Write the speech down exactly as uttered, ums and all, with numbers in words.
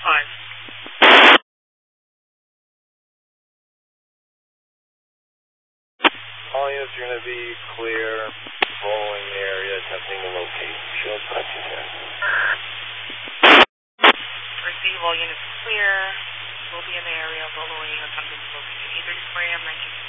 five. All units are going to be clear, following the area, attempting to locate. Shield touches here. Receive, all units clear. We'll be in the area following attempting to locate. eight thirty-four a m, nineteen